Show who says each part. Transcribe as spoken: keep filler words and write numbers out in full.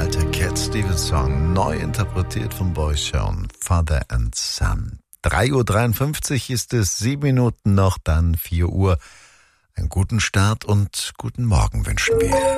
Speaker 1: alter Cat Stevens Song, neu interpretiert von Boy Shawn, Father and Son. drei Uhr dreiundfünfzig ist es, sieben Minuten noch, dann vier Uhr. Einen guten Start und guten Morgen wünschen wir.